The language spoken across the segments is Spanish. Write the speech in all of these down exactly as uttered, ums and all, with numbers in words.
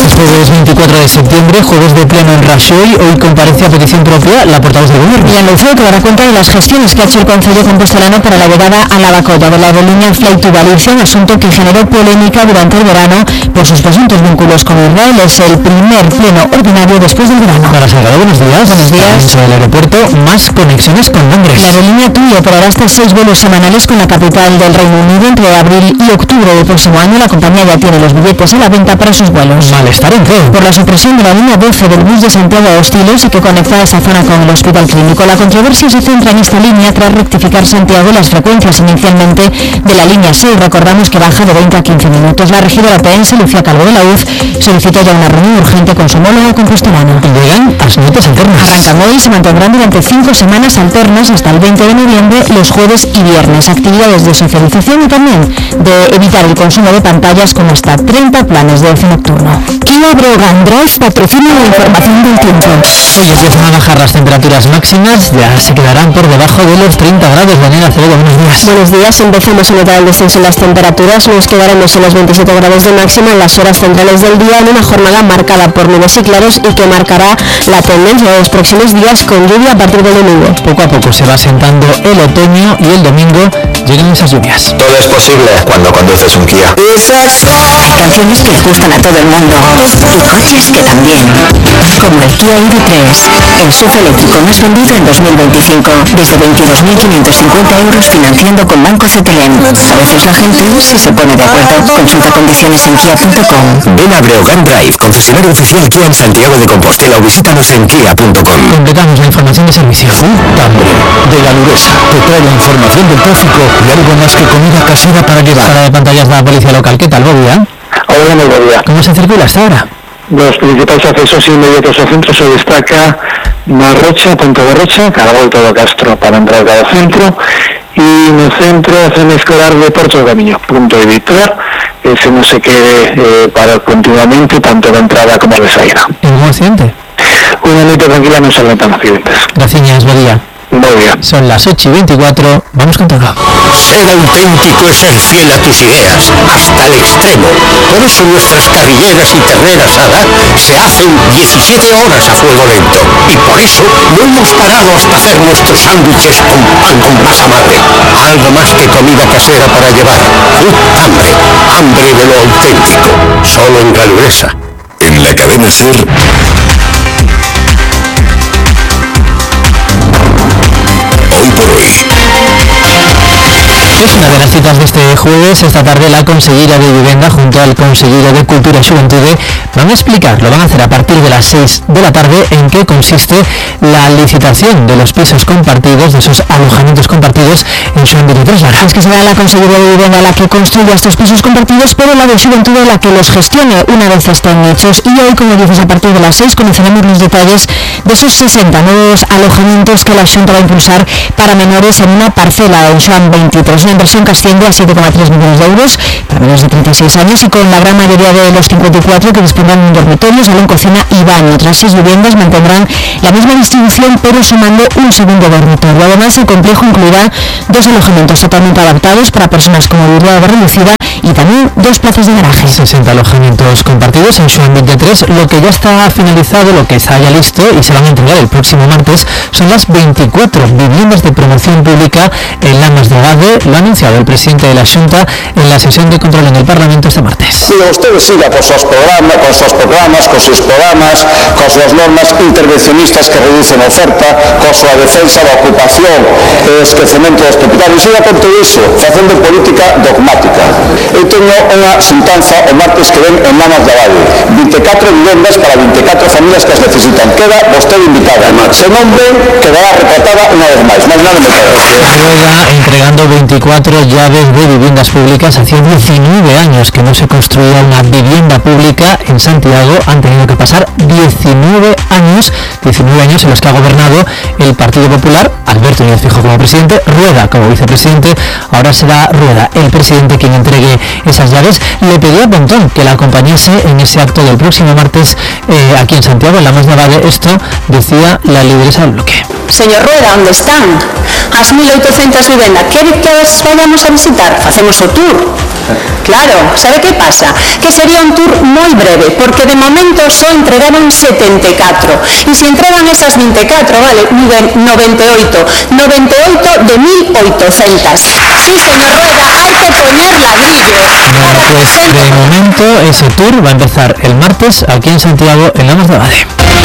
es jueves veinticuatro de septiembre, jueves de pleno en Rajoy. Hoy comparece a petición propia la portavoz del gobierno. Y anunció que dará cuenta de las gestiones que ha hecho el Concello compostelano para la llegada a la Bacolla de la aerolínea Fly to Galicia, un asunto que generó polémica durante el verano por sus presuntos vínculos con Israel. Es el primer pleno ordinario después del verano. Para Salgado, buenos días. Buenos días. Sobre el aeropuerto, más conexiones con Londres. La aerolínea TUI operará hasta seis vuelos semanales con la capital del Reino Unido entre abril y octubre del próximo año. La compañía ya tiene los billetes a la venta para sus vuelos. ¿Malestar en qué? Por la supresión de la línea doce del bus de Santiago a Hostilos y que conecta esa zona con el hospital clínico. La controversia se centra en esta línea tras rectificar Santiago las frecuencias inicialmente de la línea seis. Recordamos que baja de veinte a quince minutos. La regidora peense, Lucía Calvo de la U Z, solicitó ya una reunión urgente con su homólogo compostelano. Y llegan a las notas alternas. Arrancan hoy y se mantendrán durante cinco semanas alternas hasta el veinte de noviembre, los jueves y viernes. Actividades de socialización y también de evitar el consumo de pantallas con hasta treinta planes de ocio nocturno. Kia Breogán Drive patrocina la información del tiempo. Hoy empiezan a bajar las temperaturas máximas, ya se quedarán por debajo de los treinta grados. Daniela Acevedo, buenos días. Buenos días, empezamos a notar el descenso en las temperaturas. Nos quedaremos en los veintisiete grados de máxima en las horas centrales del día, en una jornada marcada por nubes y claros y que marcará la tendencia de los próximos días con lluvia a partir del domingo. Poco a poco se va asentando el otoño y el domingo llegan esas lluvias. Todo es posible cuando conduces un Kia. Canciones que le gustan a todo el mundo y coches que también, como el Kia I D tres, el S U V eléctrico más vendido en dos mil veinticinco, desde veintidós mil quinientos cincuenta euros financiando con Banco C T L M. A veces la gente sí se pone de acuerdo. Consulta condiciones en kia punto com. Ven a Breogán Drive, concesionario oficial Kia en Santiago de Compostela, o visítanos en kia punto com. Completamos la información de servicio. Tambre de Galuresa te trae la información del tráfico y algo más que comida casera para llevar. Sala de pantallas de la policía local. ¿Qué tal, Bobia? Hola, muy buen día. ¿Cómo se circula hasta ahora? Los principales accesos inmediatos al centro se destaca Marrocha, Punto de Rocha, Carabobo, todo Castro para entrar al centro, y en el centro zona escolar de Porto de Camino, punto editor, ese no se quede eh, para continuamente tanto de entrada como de salida. ¿Algún accidente? Una noche tranquila, no se levantan accidentes. Gracias, Bobia. Muy bien. Son las ocho y veinticuatro, vamos con todo. Ser auténtico es ser fiel a tus ideas, hasta el extremo. Por eso nuestras carrilleras y ternera asada se hacen diecisiete horas a fuego lento. Y por eso no hemos parado hasta hacer nuestros sándwiches con pan con masa madre. Algo más que comida casera para llevar. Food Hambre, hambre de lo auténtico. Solo en Galuresa. En la cadena SER. Hoy por hoy. Es una de las citas de este jueves. Esta tarde la consellera de Vivienda junto al consellero de Cultura y Juventud van a explicar, lo van a hacer a partir de las seis de la tarde, en qué consiste la licitación de los pisos compartidos, de esos alojamientos compartidos en Juventud tres. Es que será la consellera de Vivienda la que construya estos pisos compartidos, pero la de Juventud la que los gestione una vez estén hechos. Y hoy, como dices, a partir de las seis conoceremos los detalles de esos sesenta nuevos alojamientos que la Junta va a impulsar para menores en una parcela en Joan veintitrés. Una inversión que asciende a siete coma tres millones de euros para menores de treinta y seis años y con la gran mayoría de los cincuenta y cuatro que dispondrán de un dormitorio, salón, cocina y baño. Otras seis viviendas mantendrán la misma distribución pero sumando un segundo dormitorio. Además, el complejo incluirá dos alojamientos totalmente adaptados para personas con movilidad reducida y también dos plazas de garaje. sesenta alojamientos compartidos en Joan veintitrés. Lo que ya está finalizado, lo que está ya listo y se van a entregar el próximo martes son las veinticuatro viviendas de promoción pública en Lamas de Gade. Lo ha anunciado el presidente de la Junta en la sesión de control en el Parlamento este martes. Si usted siga con sus programas, con sus programas, con sus programas, con sus normas intervencionistas que reducen la oferta, con su defensa da ocupación e esquecemento dos propietarios, siga con todo iso, facendo política dogmática. Eu teño unha xuntanza o martes que ven en Lamas de Gade, veinticuatro vivendas para veinticuatro familias que as necesitan. Queda vostede invitada, se non ven, quedará retratada unha vez máis, máis nada me queda. Rueda entregando veinticuatro llaves de viviendas públicas. Hacía diecinueve años que no se construía una vivienda pública en Santiago. Han tenido que pasar diecinueve años, diecinueve años en los que ha gobernado el Partido Popular Alberto Núñez Feijóo como presidente, Rueda como vicepresidente. Ahora será Rueda, el presidente, quien entregue esas llaves. Le pedía a Pontón que la acompañase en ese acto del próximo martes eh, aquí en Santiago, en Lamas de Abade. Esto decía la lideresa del bloque. Señor Rueda, ¿dónde están? As mil oitocentas vivendas, ¿quere que os vayamos a visitar? Facemos o tour. Claro, sabe que pasa? Que sería un tour moi breve, porque de momento só entregaron setenta e catro. E se entregan esas vinte e catro, vale, noventa e oito. noventa e oito de mil oitocentas. Sí, señor Rueda, hai que poner ladrillo. Bueno, pues de momento ese tour va a empezar el martes aquí en Santiago, en Lamas de Abade.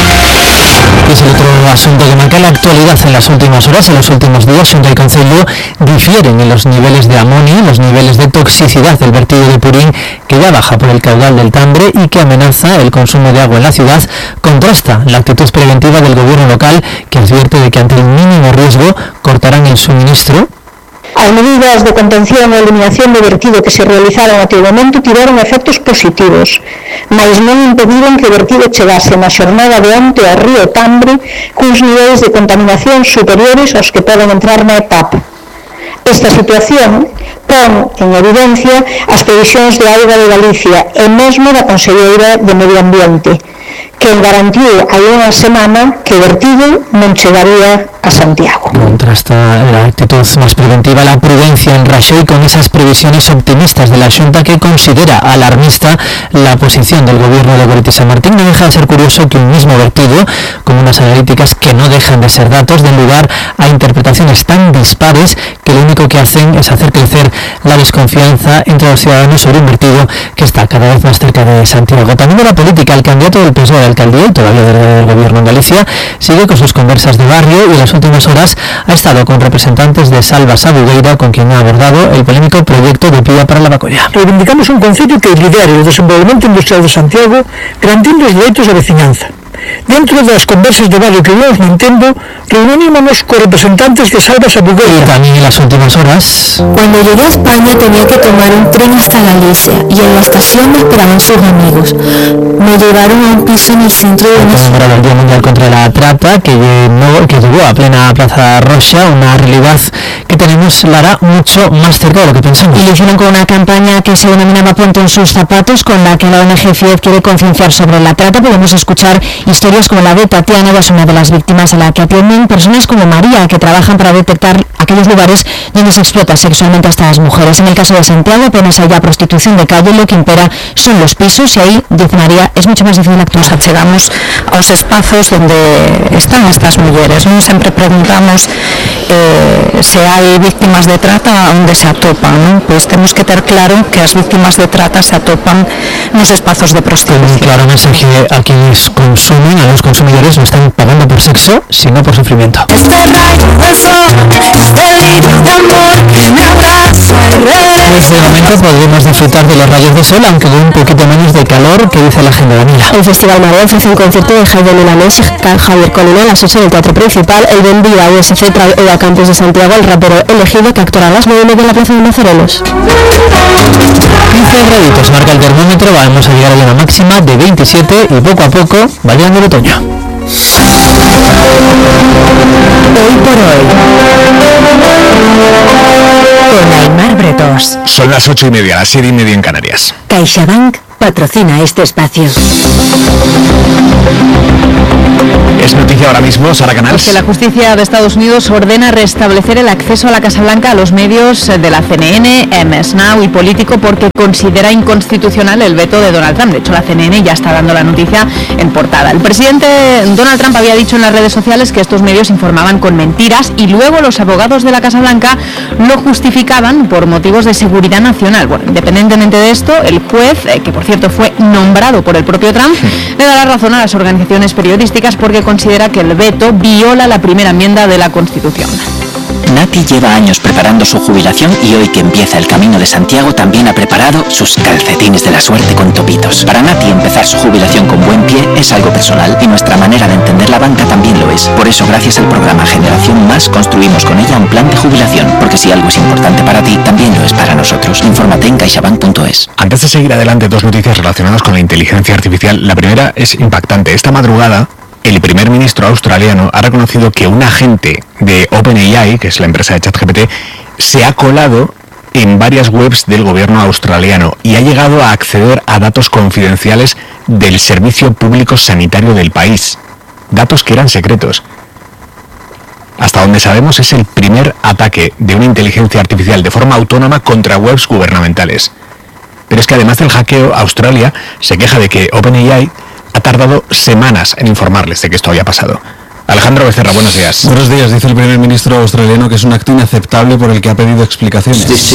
Es el otro asunto que marca la actualidad en las últimas horas. En los últimos días, Xunta y Concello difieren en los niveles de amonio, los niveles de toxicidad del vertido de Purín, que ya baja por el caudal del Tambre y que amenaza el consumo de agua en la ciudad. Contrasta la actitud preventiva del gobierno local, que advierte de que ante el mínimo riesgo cortarán el suministro. As medidas de contención e eliminación de vertido que se realizaron até o momento tiveron efectos positivos, mas non impediron que o vertido chegase na xornada de onte ao río Tambre cuns niveis de contaminación superiores aos que poden entrar na E P A P. Esta situación pon en evidencia as previsións de auga de Galicia e mesmo da Conselleira de Medio Ambiente, que garantiu hai unha semana que o vertido non chegaría a Santiago. Contrasta la actitud más preventiva, la prudencia en Raxoi, con esas previsiones optimistas de la Xunta, que considera alarmista la posición del gobierno de Goretti San Martín. No deja de ser curioso que un mismo vertido, con unas analíticas que no dejan de ser datos, den lugar a interpretaciones tan dispares que lo único que hacen es hacer crecer la desconfianza entre los ciudadanos sobre un vertido que está cada vez más cerca de Santiago. También de la política, el candidato del P S O E a la alcaldía y todavía del gobierno en Galicia sigue con sus conversas de barrio, y en las últimas horas ha estado con representantes de Salva Sabugueira, con quien ha abordado el polémico proyecto de Pía para la Bacolla. Reivindicamos un concello que lidere o desenvolvemento industrial de Santiago, garantindo os dereitos da veciñanza. Dentro das conversas de barrio que íbamos mantendo, reunímonos con representantes de Salva Sabugueira. Y también en las últimas horas. Cuando llegué a España tenía que tomar un tren hasta Galicia y en la estación me esperaban sus amigos. Me llevaron a un piso en el centro de Venezuela. Conmemorado el Día Mundial contra la Trata, que, no, que llegó a plena Plaza Roxa, una realidad que tenemos, Lara, mucho más cerca de lo que pensamos. Y lo hicieron con una campaña que se denominaba Ponte en sus zapatos, con la que la O N G FIED quiere concienciar sobre la trata. Podemos escuchar historias como la de Tatiana, que es una de las víctimas a la que atienden, personas como María, que trabajan para detectar aquellos lugares donde se explota sexualmente a estas mujeres. En el caso de Santiago apenas hay ya prostitución de calle, lo que impera son los pisos, y ahí, dice María, es mucho más difícil actuar. Nos achegamos aos espazos donde están estas mulleres, non sempre preguntamos eh, se hai víctimas de trata onde se atopan, non? Pois temos que ter claro que as víctimas de trata se atopan nos espazos de prostitución. Un claro mensaje a quienes consumen, a los consumidores: no están pagando por sexo, sino por sufrimiento. Este rayo del sol, este libro de amor que me abraza y regresa. Pues de momento podremos disfrutar de los rayos de sol, aunque con un poquito menos de calor, que dice la agenda de Mila. El Festival Marea ofrece un concierto de Javier Milanés y Javier Colina a las ocho del Teatro Principal. El Ben Viva U S C trae hoy a Campos de Santiago el rapero elegido, que actuará a las nueve de la Plaza de Macerelos. quince graditos marca el termómetro, vamos a llegar a una máxima de veintisiete y poco a poco va llegando el otoño. Hoy por hoy, con Aymar Bretos. Son las ocho y media, las siete y media en Canarias. CaixaBank patrocina este espacio. Es noticia ahora mismo, Sara Canals. Porque la justicia de Estados Unidos ordena restablecer el acceso a la Casa Blanca a los medios de la C N N, M S Now y Político, porque considera inconstitucional el veto de Donald Trump. De hecho, la C N N ya está dando la noticia en portada. El presidente Donald Trump había dicho en las redes sociales que estos medios informaban con mentiras, y luego los abogados de la Casa Blanca lo justificaban por motivos de seguridad nacional. Bueno, independientemente de esto, el juez, eh, que por cierto fue nombrado por el propio Trump, le da la razón a las organizaciones periodísticas, porque considera que el veto viola la primera enmienda de la Constitución. Nati lleva años preparando su jubilación, y hoy que empieza el Camino de Santiago también ha preparado sus calcetines de la suerte con topitos. Para Nati, empezar su jubilación con buen pie es algo personal, y nuestra manera de entender la banca también lo es. Por eso, gracias al programa Generación Más, construimos con ella un plan de jubilación, porque si algo es importante para ti, también lo es para nosotros. Infórmate en caixabank punto es. Antes de seguir adelante, dos noticias relacionadas con la inteligencia artificial. La primera es impactante. Esta madrugada el primer ministro australiano ha reconocido que un agente de OpenAI, que es la empresa de ChatGPT, se ha colado en varias webs del gobierno australiano y ha llegado a acceder a datos confidenciales del Servicio Público Sanitario del país, datos que eran secretos. Hasta donde sabemos es el primer ataque de una inteligencia artificial de forma autónoma contra webs gubernamentales. Pero es que además del hackeo, Australia se queja de que OpenAI ha tardado semanas en informarles de que esto había pasado. Alejandro Becerra, buenos días. Buenos días. Dice el primer ministro australiano que es un acto inaceptable por el que ha pedido explicaciones. Este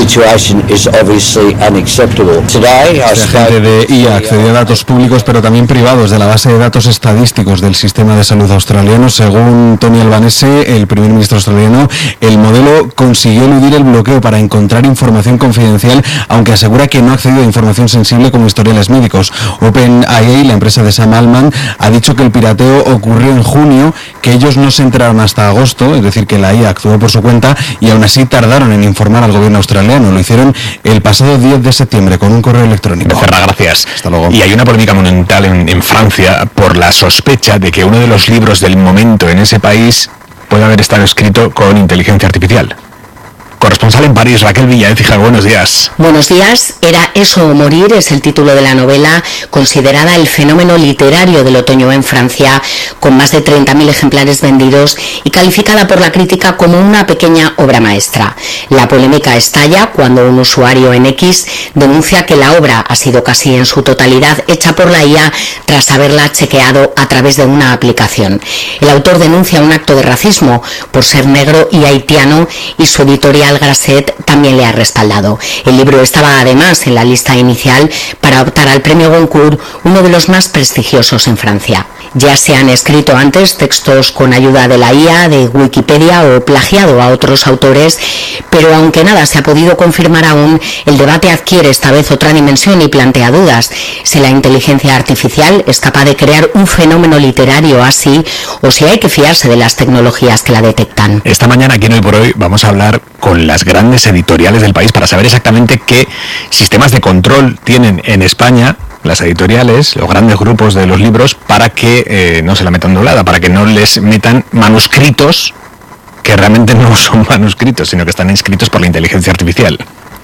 agente de I A accedía a datos públicos pero también privados de la base de datos estadísticos del sistema de salud australiano. Según Tony Albanese, el primer ministro australiano, el modelo consiguió eludir el bloqueo para encontrar información confidencial, aunque asegura que no ha accedido a información sensible como historiales médicos. OpenAI, la empresa de Sam Altman, ha dicho que el pirateo ocurrió en junio, que ellos no se enteraron hasta agosto, es decir, que la I A actuó por su cuenta y aún así tardaron en informar al gobierno australiano. Lo hicieron el pasado diez de septiembre con un correo electrónico. Becerra, gracias. Hasta luego. Y hay una polémica monumental en, en Francia por la sospecha de que uno de los libros del momento en ese país puede haber estado escrito con inteligencia artificial. Corresponsal en París, Raquel Villaécija, buenos días. Buenos días. Era eso o morir es el título de la novela, considerada el fenómeno literario del otoño en Francia, con más de treinta mil ejemplares vendidos y calificada por la crítica como una pequeña obra maestra. La polémica estalla cuando un usuario en X denuncia que la obra ha sido casi en su totalidad hecha por la I A tras haberla chequeado a través de una aplicación. El autor denuncia un acto de racismo por ser negro y haitiano y su editorial Grasset también le ha respaldado. El libro estaba además en la lista inicial para optar al premio Goncourt, uno de los más prestigiosos en Francia. Ya se han escrito antes textos con ayuda de la I A, de Wikipedia o plagiado a otros autores, pero aunque nada se ha podido confirmar aún, el debate adquiere esta vez otra dimensión y plantea dudas. Si la inteligencia artificial es capaz de crear un fenómeno literario así, o si hay que fiarse de las tecnologías que la detectan. Esta mañana aquí en Hoy por Hoy vamos a hablar con las grandes editoriales del país para saber exactamente qué sistemas de control tienen en España las editoriales, los grandes grupos de los libros, para que eh, no se la metan doblada, para que no les metan manuscritos que realmente no son manuscritos, sino que están escritos por la inteligencia artificial.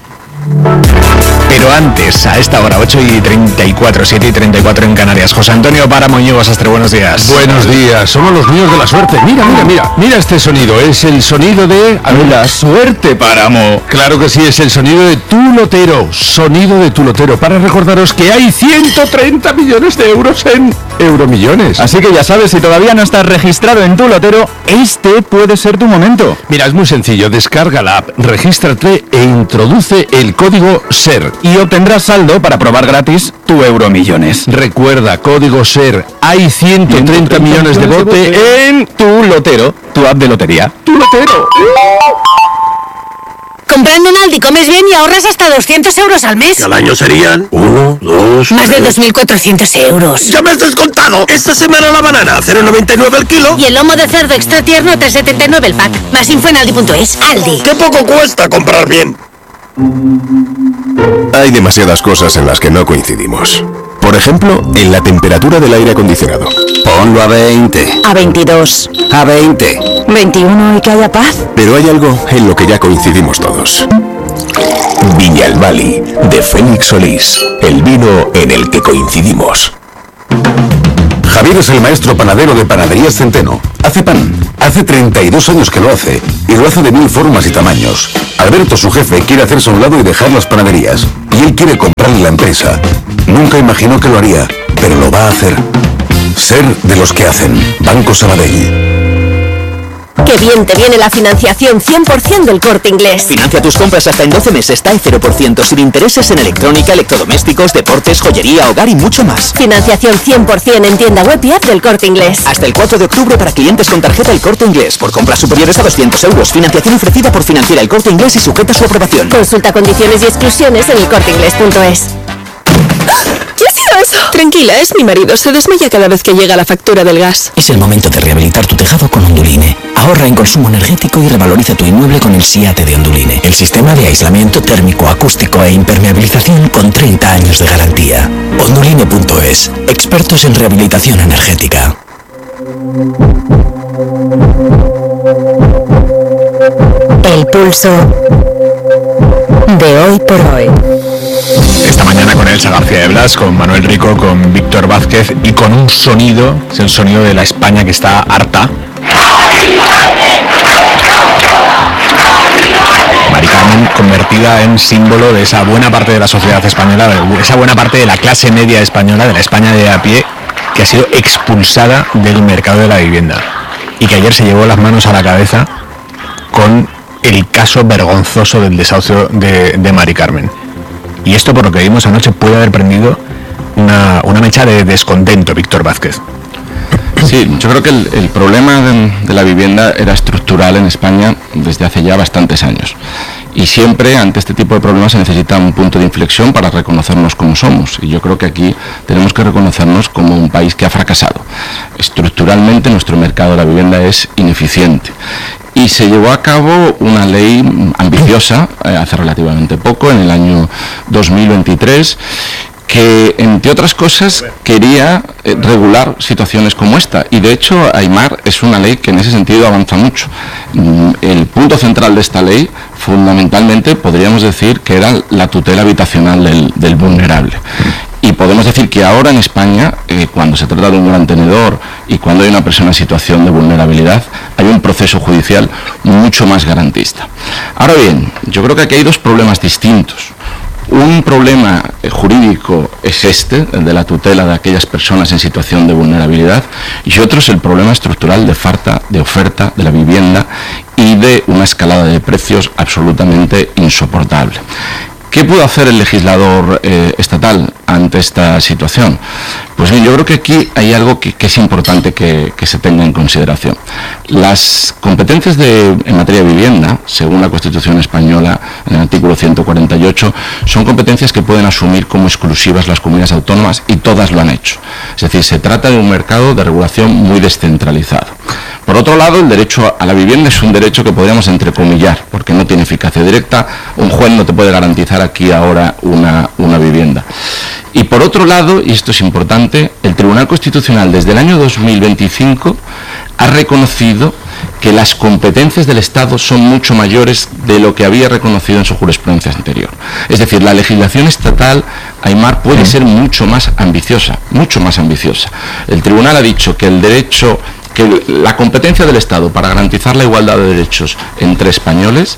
Pero antes, a esta hora, ocho y treinta y cuatro, siete y treinta y cuatro en Canarias. José Antonio Páramo, Íñigo Sastre, buenos días. Buenos días, somos los niños de la suerte. Mira, mira, mira, mira este sonido, es el sonido de... A ver, la suerte, Páramo. Claro que sí, es el sonido de Tu Lotero, sonido de Tu Lotero, para recordaros que hay ciento treinta millones de euros en Euromillones. Así que ya sabes, si todavía no estás registrado en Tu Lotero, este puede ser tu momento. Mira, es muy sencillo, descarga la app, regístrate e introduce el código SER y obtendrás saldo para probar gratis tu Euromillones. Recuerda, código SER. Hay ciento treinta millones de bote en Tu Lotero, tu app de lotería. Tu Lotero. Comprando en Aldi comes bien y ahorras hasta doscientos euros al mes. Y al año serían uno, dos... Más de dos mil cuatrocientos euros. ¡Ya me has descontado! Esta semana la banana, cero coma noventa y nueve el kilo. Y el lomo de cerdo extra tierno, tres coma setenta y nueve el pack. Más info en aldi punto es. Aldi. ¡Qué poco cuesta comprar bien! Hay demasiadas cosas en las que no coincidimos. Por ejemplo, en la temperatura del aire acondicionado. Ponlo a veinte. A veintidós. A veinte. veintiuno y que haya paz. Pero hay algo en lo que ya coincidimos todos. Viña el Bali, de Félix Solís. El vino en el que coincidimos. Javier es el maestro panadero de Panaderías Centeno. Hace pan. Hace treinta y dos años que lo hace. Y lo hace de mil formas y tamaños. Alberto, su jefe, quiere hacerse a un lado y dejar las panaderías. Y él quiere comprarle la empresa. Nunca imaginó que lo haría, pero lo va a hacer. Ser de los que hacen. Banco Sabadell. ¡Qué bien te viene la financiación cien por ciento del Corte Inglés! Financia tus compras hasta en doce meses, está en cero por ciento, sin intereses en electrónica, electrodomésticos, deportes, joyería, hogar y mucho más. Financiación cien por ciento en tienda web y app del Corte Inglés. Hasta el cuatro de octubre para clientes con tarjeta El Corte Inglés. Por compras superiores a doscientos euros. Financiación ofrecida por Financiera El Corte Inglés y sujeta a su aprobación. Consulta condiciones y exclusiones en el corte inglés punto es. ¿Qué ha sido eso? Tranquila, es mi marido. Se desmaya cada vez que llega la factura del gas. Es el momento de rehabilitar tu tejado con Onduline. Ahorra en consumo energético y revaloriza tu inmueble con el SIATE de Onduline. El sistema de aislamiento térmico, acústico e impermeabilización con treinta años de garantía. Onduline punto es. Expertos en rehabilitación energética. El pulso de hoy por hoy. Esta mañana con Elsa García de Blas, con Manuel Rico, con Víctor Vázquez y con un sonido, es el sonido de la España que está harta. Mari Carmen convertida en símbolo de esa buena parte de la sociedad española, de esa buena parte de la clase media española, de la España de a pie, que ha sido expulsada del mercado de la vivienda y que ayer se llevó las manos a la cabeza con el caso vergonzoso del desahucio de, de Mari Carmen. Y esto, por lo que vimos anoche, puede haber prendido una, una mecha de descontento, Víctor Vázquez. Sí, yo creo que el, el problema de, de la vivienda era estructural en España desde hace ya bastantes años. Y siempre ante este tipo de problemas se necesita un punto de inflexión para reconocernos como somos. Y yo creo que aquí tenemos que reconocernos como un país que ha fracasado. Estructuralmente nuestro mercado de la vivienda es ineficiente. Y se llevó a cabo una ley ambiciosa, eh, hace relativamente poco, en el año dos mil veintitrés, que, entre otras cosas, quería eh, regular situaciones como esta. Y, de hecho, Aimar es una ley que en ese sentido avanza mucho. Mm, el punto central de esta ley, fundamentalmente, podríamos decir que era la tutela habitacional del, del vulnerable. Y podemos decir que ahora en España, eh, cuando se trata de un gran tenedor y cuando hay una persona en situación de vulnerabilidad, hay un proceso judicial mucho más garantista. Ahora bien, yo creo que aquí hay dos problemas distintos. Un problema eh, jurídico es este, el de la tutela de aquellas personas en situación de vulnerabilidad, y otro es el problema estructural de falta de oferta de la vivienda y de una escalada de precios absolutamente insoportable. ¿Qué puede hacer el legislador eh, estatal ante esta situación? Pues bien, yo creo que aquí hay algo que, que es importante que, que se tenga en consideración. Las competencias de, en materia de vivienda, según la Constitución española, en el artículo ciento cuarenta y ocho, son competencias que pueden asumir como exclusivas las comunidades autónomas y todas lo han hecho. Es decir, se trata de un mercado de regulación muy descentralizado. Por otro lado, el derecho a la vivienda es un derecho que podríamos entrecomillar, porque no tiene eficacia directa. Un juez no te puede garantizar aquí ahora una, una vivienda. Y por otro lado, y esto es importante, el Tribunal Constitucional desde el año dos mil veinticinco ha reconocido que las competencias del Estado son mucho mayores de lo que había reconocido en su jurisprudencia anterior. Es decir, la legislación estatal, Aimar, puede ser mucho más ambiciosa, mucho más ambiciosa. El Tribunal ha dicho que el derecho, que la competencia del Estado para garantizar la igualdad de derechos entre españoles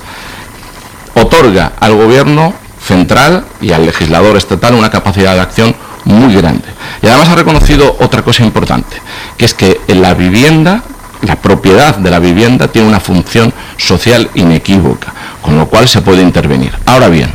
otorga al Gobierno central y al legislador estatal una capacidad de acción muy grande. Y además ha reconocido otra cosa importante, que es que en la vivienda, la propiedad de la vivienda tiene una función social inequívoca, con lo cual se puede intervenir. Ahora bien,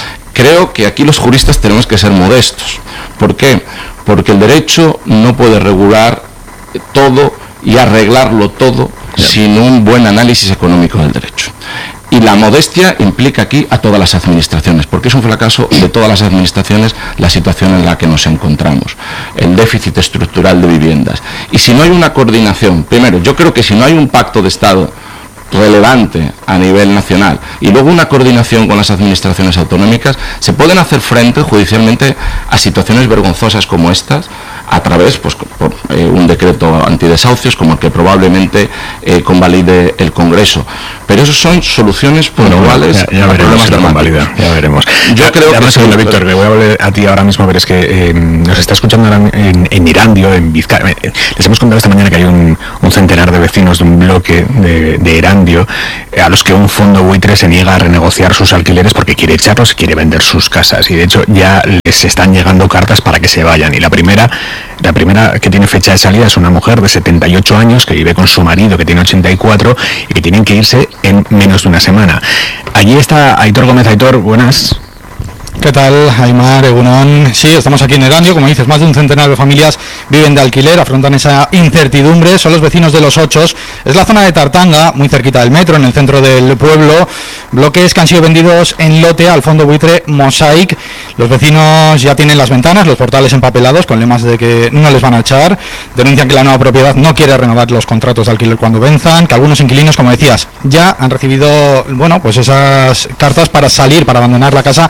creo que aquí los juristas tenemos que ser modestos. ¿Por qué? Porque el derecho no puede regular todo y arreglarlo todo sin un buen análisis económico del derecho. Y la modestia implica aquí a todas las administraciones, porque es un fracaso de todas las administraciones la situación en la que nos encontramos, el déficit estructural de viviendas. Y si no hay una coordinación, primero, yo creo que si no hay un pacto de Estado relevante a nivel nacional y luego una coordinación con las administraciones autonómicas, se pueden hacer frente judicialmente a situaciones vergonzosas como estas a través, pues, por eh, un decreto antidesahucios como el que probablemente eh, convalide el Congreso. Pero eso son soluciones puntuales bueno, ya, ya a problemas de convalida, ya veremos. Yo ya, creo ya que no sí, segundo, Víctor, que voy a hablar a ti ahora mismo, pero es que eh, nos está escuchando ahora en, en Erandio, en Vizcaya. Les hemos contado esta mañana que hay un, un centenar de vecinos de un bloque de, de Erandio a los que un fondo buitre se niega a renegociar sus alquileres porque quiere echarlos y quiere vender sus casas. Y de hecho ya les están llegando cartas para que se vayan. Y la primera, la primera que tiene fecha de salida es una mujer de setenta y ocho años que vive con su marido que tiene ochenta y cuatro y que tienen que irse en menos de una semana. Allí está Aitor Gómez. Aitor, buenas. ¿Qué tal, Aimar, Egunon? Sí, estamos aquí en Erandio, como dices, más de un centenar de familias viven de alquiler, afrontan esa incertidumbre, son los vecinos de Los Ochos, es la zona de Tartanga, muy cerquita del metro, en el centro del pueblo, bloques que han sido vendidos en lote al fondo buitre Mosaic. Los vecinos ya tienen las ventanas, los portales empapelados, con lemas de que no les van a echar, denuncian que la nueva propiedad no quiere renovar los contratos de alquiler cuando venzan, que algunos inquilinos, como decías, ya han recibido, bueno, pues esas cartas para salir, para abandonar la casa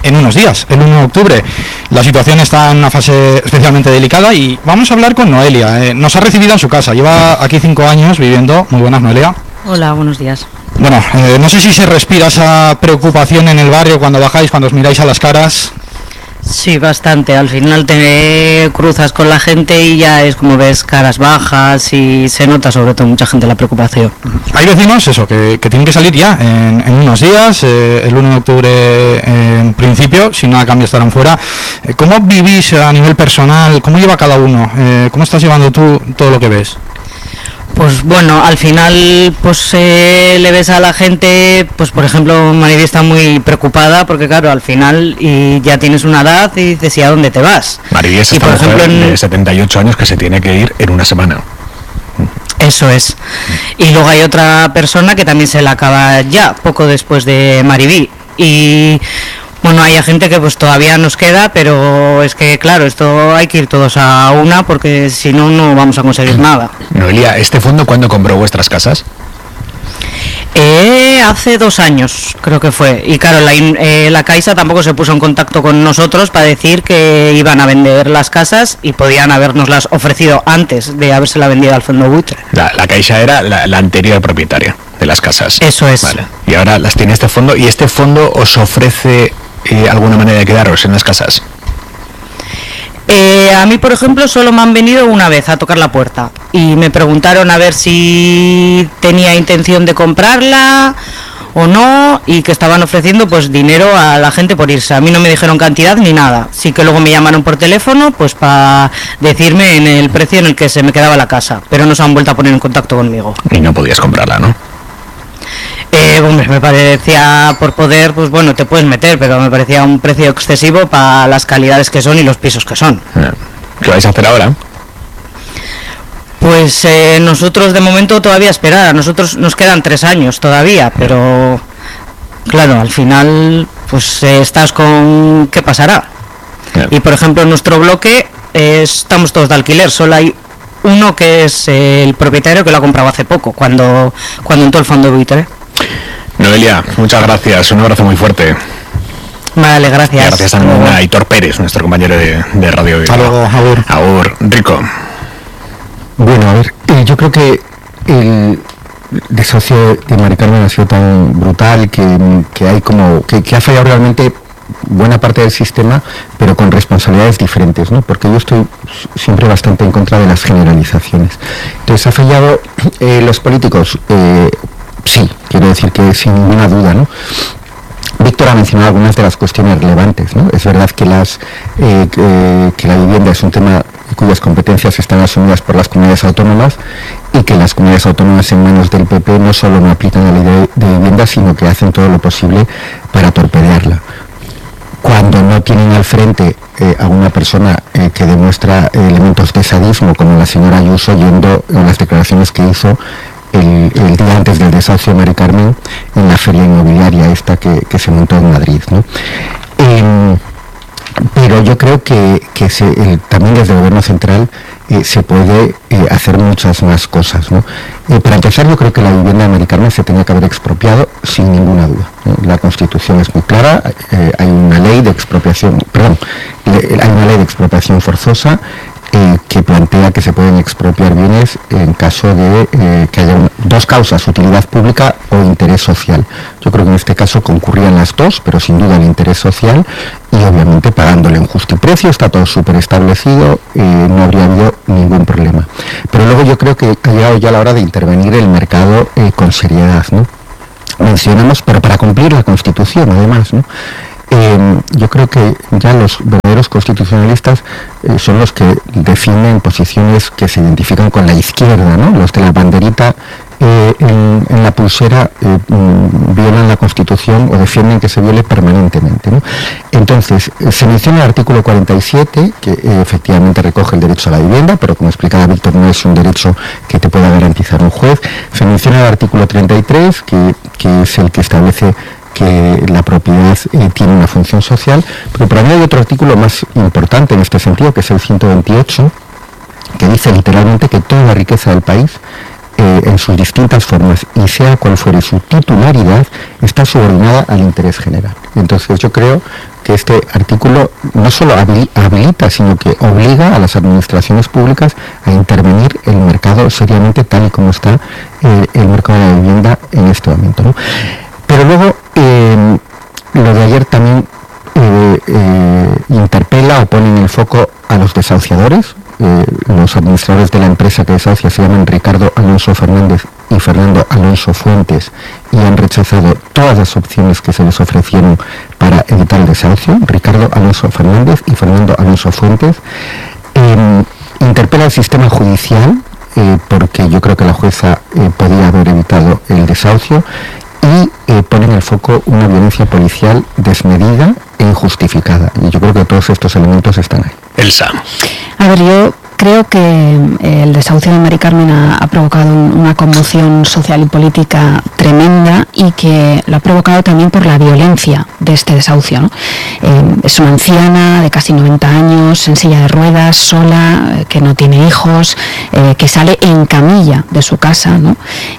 en unos días, el uno de octubre. La situación está en una fase especialmente delicada y vamos a hablar con Noelia. Eh, nos ha recibido en su casa, lleva aquí cinco años viviendo. Muy buenas, Noelia. Hola, buenos días. Bueno, eh, no sé si se respira esa preocupación en el barrio cuando bajáis, cuando os miráis a las caras. Sí, bastante. Al final te cruzas con la gente y ya es como ves caras bajas y se nota sobre todo mucha gente la preocupación. Hay vecinos, eso, que, que tienen que salir ya en, en unos días, eh, el uno de octubre eh, en principio, si nada cambia estarán fuera. Eh, ¿Cómo vivís a nivel personal? ¿Cómo lleva cada uno? Eh, ¿Cómo estás llevando tú todo lo que ves? Pues bueno, al final pues eh, le ves a la gente, pues por ejemplo Mariby está muy preocupada porque claro, al final y ya tienes una edad y dices, ¿y a dónde te vas? Mariby es y esta por mujer ejemplo en... de setenta y ocho años que se tiene que ir en una semana. Eso es. Y luego hay otra persona que también se la acaba ya, poco después de Mariby. Y bueno, hay gente que pues todavía nos queda, pero es que claro, esto hay que ir todos a una porque si no, no vamos a conseguir nada. Noelia, ¿este fondo cuándo compró vuestras casas? Eh, hace dos años creo que fue. Y claro, la, eh, la Caixa tampoco se puso en contacto con nosotros para decir que iban a vender las casas y podían habernoslas ofrecido antes de habérsela vendido al fondo buitre. La, la Caixa era la, la anterior propietaria de las casas. Eso es. Vale. Y ahora las tiene este fondo y este fondo os ofrece eh, alguna manera de quedaros en las casas. Eh, a mí, por ejemplo, solo me han venido una vez a tocar la puerta y me preguntaron a ver si tenía intención de comprarla o no y que estaban ofreciendo pues dinero a la gente por irse. A mí no me dijeron cantidad ni nada. Sí que luego me llamaron por teléfono pues para decirme en el precio en el que se me quedaba la casa, pero no se han vuelto a poner en contacto conmigo. Y no podías comprarla, ¿no? Eh, hombre, me parecía por poder, pues bueno, te puedes meter, pero me parecía un precio excesivo para las calidades que son y los pisos que son. ¿Qué vais a hacer ahora? Pues eh, nosotros de momento todavía esperar, a nosotros nos quedan tres años todavía, pero claro, al final pues eh, estás con qué pasará. Bien. Y por ejemplo en nuestro bloque eh, estamos todos de alquiler, solo hay uno que es eh, el propietario que lo ha comprado hace poco, cuando, cuando entró el fondo buitre. Noelia, muchas gracias, un abrazo muy fuerte. Vale, gracias. Y gracias también a Aitor Pérez, nuestro compañero de, de Radio Viva. Hasta luego, Agur. Agur, Rico. Bueno, a ver, eh, yo creo que el desahucio de Mari Carmen ha sido tan brutal que, que hay como que, que ha fallado realmente buena parte del sistema, pero con responsabilidades diferentes, ¿no? Porque yo estoy siempre bastante en contra de las generalizaciones. Entonces, ha fallado eh, los políticos, eh, sí, quiero decir que sin ninguna duda, ¿no? Víctor ha mencionado algunas de las cuestiones relevantes, ¿no? Es verdad que las eh, que, que la vivienda es un tema cuyas competencias están asumidas por las comunidades autónomas y que las comunidades autónomas en manos del P P no solo no aplican la ley de, de vivienda, sino que hacen todo lo posible para torpedearla. Cuando no tienen al frente eh, a una persona eh, que demuestra eh, elementos de sadismo, como la señora Ayuso, yendo en las declaraciones que hizo el, el día antes del desahucio de Mari Carmen en la feria inmobiliaria esta que, que se montó en Madrid, ¿no? Eh, pero yo creo que, que se, el, también desde el gobierno central eh, se puede eh, hacer muchas más cosas, ¿no? Eh, para empezar, yo creo que la vivienda de Mari Carmen se tenía que haber expropiado sin ninguna duda, ¿no? La Constitución es muy clara, eh, hay una ley de expropiación, perdón, le, hay una ley de expropiación forzosa eh, que plantea que se pueden expropiar bienes en caso de eh, que haya un, dos causas, utilidad pública o interés social. Yo creo que en este caso concurrían las dos, pero sin duda el interés social y obviamente pagándole un justo precio, está todo súper establecido, eh, no habría habido ningún problema. Pero luego yo creo que ha llegado ya la hora de intervenir el mercado eh, con seriedad, ¿no? Mencionamos, pero para cumplir la Constitución además, ¿no? Eh, yo creo que ya los verdaderos constitucionalistas eh, son los que defienden posiciones que se identifican con la izquierda, ¿no? Los de la banderita eh, en, en la pulsera eh, mm, violan la Constitución o defienden que se viole permanentemente, ¿no? Entonces, eh, se menciona el artículo cuarenta y siete, que eh, efectivamente recoge el derecho a la vivienda, pero como explicaba Víctor, no es un derecho que te pueda garantizar un juez. Se menciona el artículo treinta y tres, que, que es el que establece que la propiedad eh, tiene una función social, pero para mí hay otro artículo más importante en este sentido, que es el ciento veintiocho, que dice literalmente que toda la riqueza del país eh, en sus distintas formas y sea cual fuere su titularidad, está subordinada al interés general. Entonces yo creo que este artículo no solo habilita, sino que obliga a las administraciones públicas a intervenir el mercado seriamente tal y como está eh, el mercado de la vivienda en este momento, ¿no? Pero luego, eh, lo de ayer también eh, eh, interpela o pone en el foco a los desahuciadores. Eh, los administradores de la empresa que desahucia se llaman Ricardo Alonso Fernández y Fernando Alonso Fuentes y han rechazado todas las opciones que se les ofrecieron para evitar el desahucio. Ricardo Alonso Fernández y Fernando Alonso Fuentes. Eh, interpela al sistema judicial eh, porque yo creo que la jueza eh, podía haber evitado el desahucio y eh, pone en el foco una violencia policial desmedida e injustificada. Y yo creo que todos estos elementos están ahí. Elsa. A ver, yo creo que eh, el desahucio de Mari Carmen ha, ha provocado un, una conmoción social y política tremenda y que lo ha provocado también por la violencia de este desahucio, ¿no? Eh, es una anciana de casi noventa años, en silla de ruedas, sola, eh, que no tiene hijos, eh, que sale en camilla de su casa, ¿no?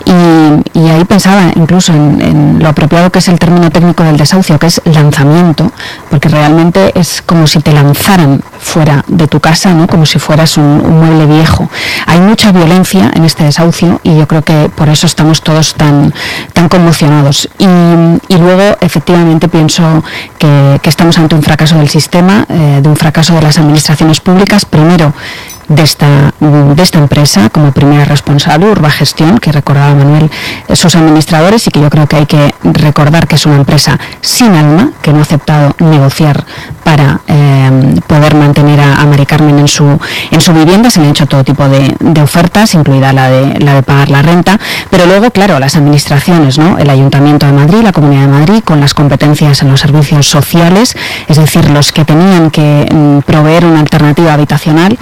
Y, y ahí pensaba incluso en, en lo apropiado que es el término técnico del desahucio, que es lanzamiento, porque realmente es como si te lanzaran fuera de tu casa, ¿no? Como si fueras un un mueble viejo. Hay mucha violencia en este desahucio y yo creo que por eso estamos todos tan, tan conmocionados. Y, y luego, efectivamente, pienso que, que estamos ante un fracaso del sistema, eh, de un fracaso de las administraciones públicas, primero de esta, de esta empresa como primera responsable, Urbagestión, que recordaba Manuel, eh, sus administradores, y que yo creo que hay que recordar que es una empresa sin alma, que no ha aceptado negociar para eh, poder mantener a, a Mari Carmen en su, en su vivienda. Se le han hecho todo tipo de, de ofertas, incluida la de, la de pagar la renta, pero luego, claro, las administraciones, ¿no? El Ayuntamiento de Madrid, la Comunidad de Madrid, con las competencias en los servicios sociales, es decir, los que tenían que mm, proveer una alternativa habitacional.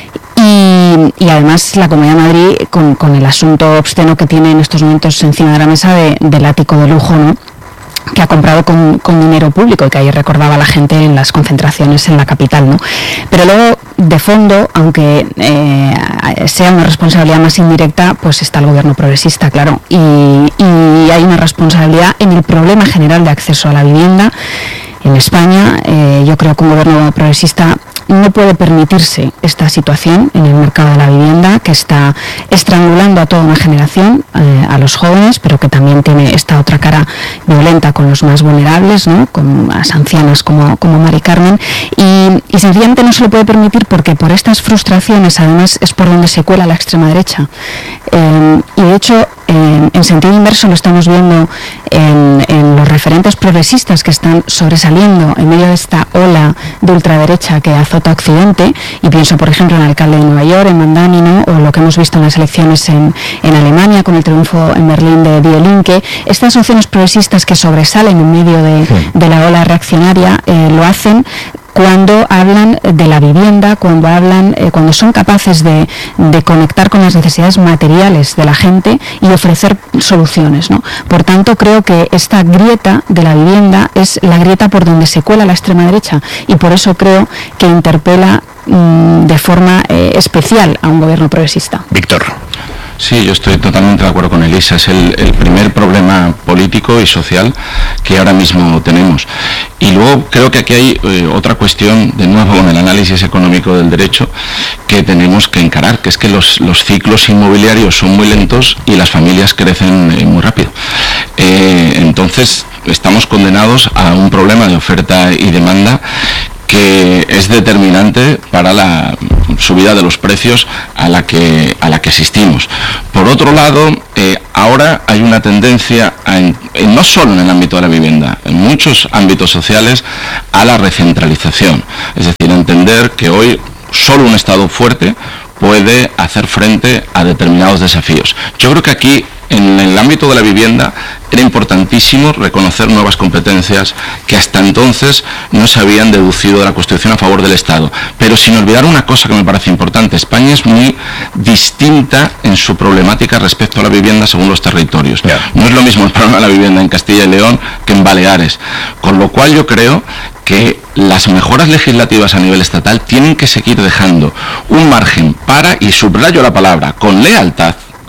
Y, y además la Comunidad de Madrid con, con el asunto obsceno que tiene en estos momentos encima de la mesa de, del ático de lujo, ¿no? Que ha comprado con, con dinero público y que ayer recordaba a la gente en las concentraciones en la capital, ¿no? Pero luego, de fondo, aunque eh, sea una responsabilidad más indirecta, pues está el gobierno progresista, claro, y, y hay una responsabilidad en el problema general de acceso a la vivienda en España. Eh, yo creo que un gobierno progresista no puede permitirse esta situación en el mercado de la vivienda, que está estrangulando a toda una generación, eh, a los jóvenes, pero que también tiene esta otra cara violenta con los más vulnerables, ¿no? Con las ancianas como, como Mari Carmen, y, y sencillamente no se lo puede permitir porque por estas frustraciones además es por donde se cuela la extrema derecha. Eh, y de hecho, eh, en sentido inverso lo estamos viendo en, en los referentes progresistas que están sobresaliendo en medio de esta ola de ultraderecha que azota Occidente, y pienso por ejemplo en el alcalde de Nueva York, en Mandani, ¿no? O lo que hemos visto en las elecciones en, en Alemania con el triunfo en Berlín de Die Linke. Estas opciones progresistas que sobresalen en medio de, sí. de la ola reaccionaria eh, lo hacen cuando hablan de la vivienda, cuando hablan, eh, cuando son capaces de, de conectar con las necesidades materiales de la gente y ofrecer soluciones, ¿no? Por tanto, creo que esta grieta de la vivienda es la grieta por donde se cuela la extrema derecha, y por eso creo que interpela mmm, de forma eh, especial a un gobierno progresista. Víctor. Sí, yo estoy totalmente de acuerdo con Elisa. Es el, el primer problema político y social que ahora mismo tenemos. Y luego creo que aquí hay eh, otra cuestión, de nuevo en el análisis económico del derecho, que tenemos que encarar, que es que los, los ciclos inmobiliarios son muy lentos y las familias crecen eh, muy rápido. Eh, entonces, estamos condenados a un problema de oferta y demanda que es determinante para la subida de los precios a la que a la que asistimos. Por otro lado, eh, ahora hay una tendencia, a, en, en, no solo en el ámbito de la vivienda, en muchos ámbitos sociales, a la recentralización. Es decir, entender que hoy solo un Estado fuerte puede hacer frente a determinados desafíos. Yo creo que aquí, en el ámbito de la vivienda, era importantísimo reconocer nuevas competencias que hasta entonces no se habían deducido de la Constitución a favor del Estado. Pero sin olvidar una cosa que me parece importante: España es muy distinta en su problemática respecto a la vivienda según los territorios. Yeah. No es lo mismo el problema de la vivienda en Castilla y León que en Baleares. Con lo cual yo creo que las mejoras legislativas a nivel estatal tienen que seguir dejando un margen para, y subrayo la palabra, con lealtad,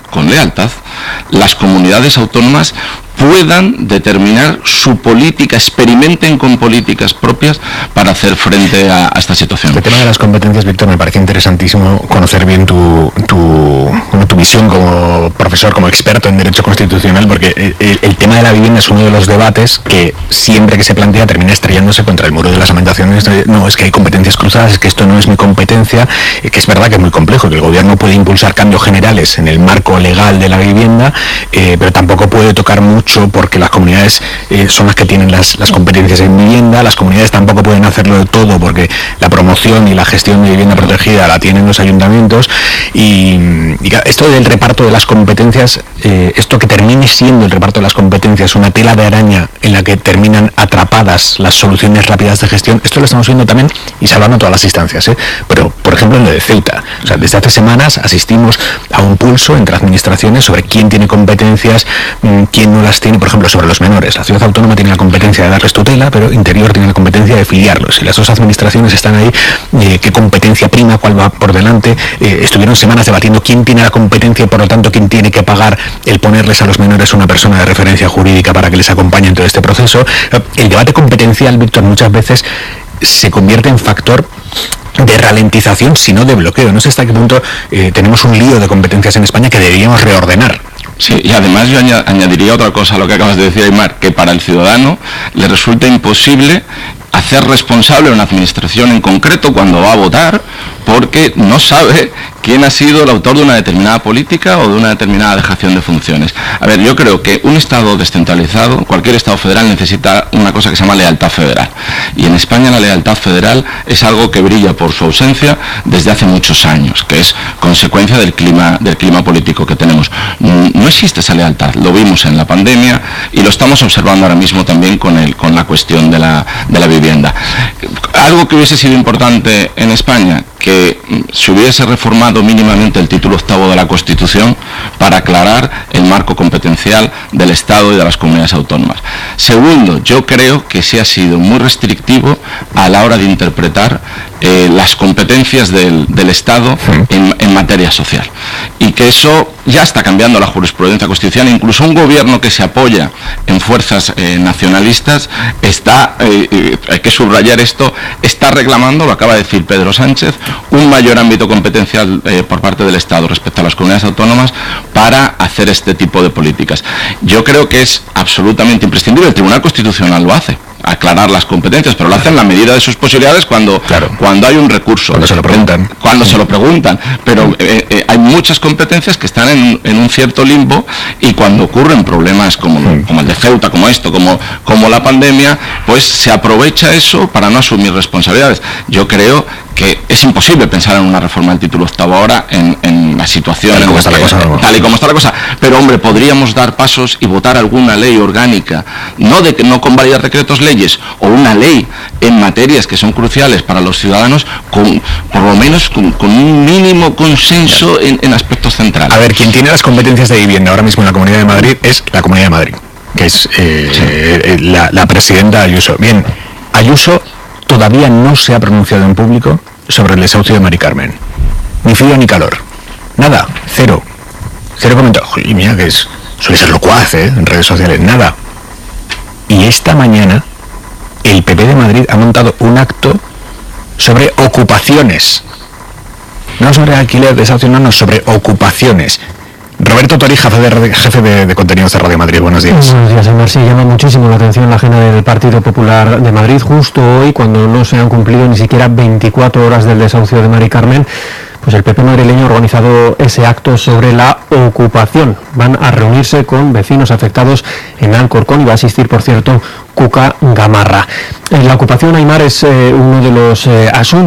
con lealtad, las comunidades autónomas puedan determinar su política, experimenten con políticas propias para hacer frente a, a esta situación. El tema de las competencias, Víctor, me parece interesantísimo conocer bien tu, tu, tu visión como profesor, como experto en derecho constitucional, porque el, el tema de la vivienda es uno de los debates que siempre que se plantea termina estrellándose contra el muro de las lamentaciones. No, es que hay competencias cruzadas, es que esto no es mi competencia, que es verdad que es muy complejo, que el gobierno puede impulsar cambios generales en el marco legal de la vivienda, eh, pero tampoco puede tocar mucho porque las comunidades eh, son las que tienen las, las competencias en vivienda. Las comunidades tampoco pueden hacerlo de todo porque la promoción y la gestión de vivienda protegida la tienen los ayuntamientos, y, y esto del reparto de las competencias, eh, esto que termine siendo el reparto de las competencias una tela de araña en la que terminan atrapadas las soluciones rápidas de gestión, esto lo estamos viendo también y salvando todas las instancias, ¿eh? Pero por ejemplo en lo de Ceuta, o sea, desde hace semanas asistimos a un pulso entre administraciones sobre quién tiene competencias, quién no las tiene. Por ejemplo, sobre los menores, la ciudad autónoma tiene la competencia de darles tutela, pero Interior tiene la competencia de filiarlos, y las dos administraciones están ahí, eh, qué competencia prima, cuál va por delante. Eh, estuvieron semanas debatiendo quién tiene la competencia y por lo tanto quién tiene que pagar el ponerles a los menores una persona de referencia jurídica para que les acompañe en todo este proceso. Eh, el debate competencial, Víctor, muchas veces se convierte en factor de ralentización, si no de bloqueo. No sé hasta qué punto eh, tenemos un lío de competencias en España que deberíamos reordenar. Sí, y además yo añadiría otra cosa a lo que acabas de decir, Aymar, que para el ciudadano le resulta imposible hacer responsable a una administración en concreto cuando va a votar, porque no sabe quién ha sido el autor de una determinada política o de una determinada dejación de funciones. A ver, yo creo que un Estado descentralizado, cualquier Estado federal, necesita una cosa que se llama lealtad federal. Y en España la lealtad federal es algo que brilla por su ausencia desde hace muchos años, que es consecuencia del clima, del clima político que tenemos. No existe esa lealtad, lo vimos en la pandemia y lo estamos observando ahora mismo también con, el, con la cuestión de la, de la vivienda. Algo que hubiese sido importante en España, que se hubiese reformado mínimamente el título octavo de la Constitución para aclarar el marco competencial del Estado y de las comunidades autónomas. Segundo, yo creo que se ha sido muy restrictivo a la hora de interpretar eh, las competencias del, del Estado en, en materia social, y que eso ya está cambiando la jurisprudencia constitucional. Incluso un gobierno que se apoya en fuerzas eh, nacionalistas está, eh, eh, hay que subrayar esto, está reclamando, lo acaba de decir Pedro Sánchez, un mayor ámbito competencial eh, por parte del Estado respecto a las comunidades autónomas para hacer este tipo de políticas. Yo creo que es absolutamente imprescindible. El Tribunal Constitucional lo hace, aclarar las competencias, pero lo hacen en la medida de sus posibilidades cuando, claro, cuando hay un recurso. Cuando se lo preguntan. Cuando se lo preguntan. Pero eh, eh, hay muchas competencias que están en, en un cierto limbo, y cuando ocurren problemas como, sí. como el de Ceuta, como esto, como, como la pandemia, pues se aprovecha eso para no asumir responsabilidades. Yo creo que es imposible pensar en una reforma del título octavo ahora en, en la situación tal y, como está la cosa, no. tal y como está la cosa. Pero hombre, podríamos dar pasos y votar alguna ley orgánica, no de que no convalidar decretos leyes, o una ley en materias que son cruciales para los ciudadanos, con por lo menos con, con un mínimo consenso en, en aspectos centrales. A ver, quien tiene las competencias de vivienda ahora mismo en la Comunidad de Madrid es la Comunidad de Madrid, que es eh, sí. eh, la, la presidenta Ayuso. Bien, Ayuso todavía no se ha pronunciado en público sobre el desahucio de Mari Carmen. Ni frío ni calor. Nada, cero. Cero comentarios. Y mira que es, suele ser locuaz, ¿eh? En redes sociales, nada. Y esta mañana el P P de Madrid ha montado un acto sobre ocupaciones. No sobre alquiler, desahucio, no, no, sobre ocupaciones. Roberto Torija, jefe de, jefe de, de contenidos de Radio Madrid, buenos días. Buenos días, Aymar. Sí, llama muchísimo la atención la agenda del Partido Popular de Madrid, justo hoy, cuando no se han cumplido ni siquiera veinticuatro horas del desahucio de Mari Carmen. Pues el P P madrileño ha organizado ese acto sobre la ocupación. Van a reunirse con vecinos afectados en Alcorcón y va a asistir, por cierto, Cuca Gamarra. La ocupación, Aymar, es eh, uno de los eh, asuntos